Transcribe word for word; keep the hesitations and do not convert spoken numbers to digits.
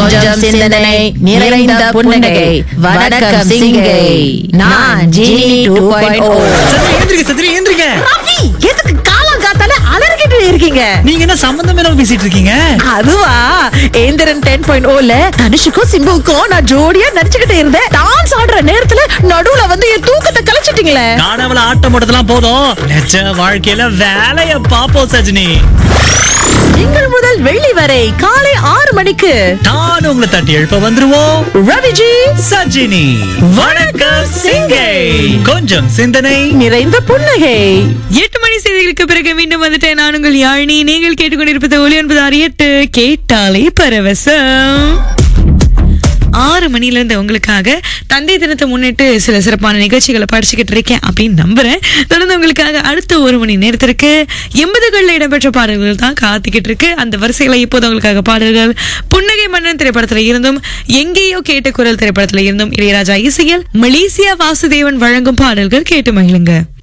கொஞ்சம் சிந்தனை நிறைந்த புன்னகை. வணக்கம் சிங்கை. நான் ஜீனி டூ பாயிண்ட் ஓ. எந்திரிக்க சத்ரி எந்திரிக்க. ரவி, எதுக்கு காலம் காத்தால அலறிக்கிட்டு இருக்கீங்க? நீங்க என்ன சம்பந்தம் இல்லாம பேசிட்டு இருக்கீங்க? அதுவா, ஏந்திரன் டென் பாயிண்ட் ஓல தனுஷுக்கும் சிம்புவுக்கும் நான் ஜோடியா நடிச்சுக்கிட்டு இருந்தேன். டான்ஸ் ஆடுற நேரத்துல நடுவுல வந்து என் தூக்கத்தை கலைச்சிட்டீங்களே. காணவள ஆட்டம் போட்டதெல்லாம் போதும், நிஜ வாழ்க்கையில வேலைய பாப்போம் சஜினி. திங்கள் முதல் வெள்ளி வரை காலை ஆறு மணிக்கு நான் உங்களை தட்டி எழுப்ப வந்துருவோம். ரவிஜி சஜினி வணக்கம் சிங்கை. கொஞ்சம் சிந்தனை நிறைந்த புன்னகை. எட்டு மணி செய்திகளுக்கு பிறகு மீண்டும் வந்துட்டேன். நான் உங்கள் யாழினி. நீங்கள் கேட்டுக்கொண்டிருப்பது ஒலி ஒன்பது ஆறு எட்டு, கேட்டாலே பரவசம். ஆறு மணில இருந்து உங்களுக்காக தந்தை தினத்தை முன்னிட்டு சில சிறப்பான நிகழ்ச்சிகளை படிச்சுக்கிட்டு இருக்கேன் அப்படின்னு நம்புறேன். தொடர்ந்து உங்களுக்காக அடுத்த ஒரு மணி நேரத்திற்கு எண்பதுகள்ல இடம்பெற்ற பாடல்கள் தான் காத்துக்கிட்டு இருக்கு. அந்த வரிசைகளை இப்போது உங்களுக்காக பாடல்கள் புன்னகை மன்னன் திரைப்படத்துல இருந்தும், எங்கேயோ கேட்ட குரல் திரைப்படத்துல இருந்தும், இளையராஜா இசையில் மலேசியா வாசுதேவன் வழங்கும் பாடல்கள் கேட்டு மகிழுங்க.